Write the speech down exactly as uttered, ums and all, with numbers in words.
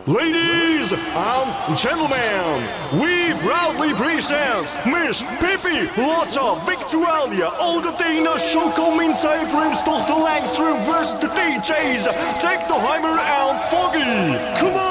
Ladies and gentlemen, we proudly present Miss Pippi Lotta Victualia Olga Dana Shoko Minsay Brimstoch the Langstrom versus the D Js Jack the Heimer and Foggy. Come on!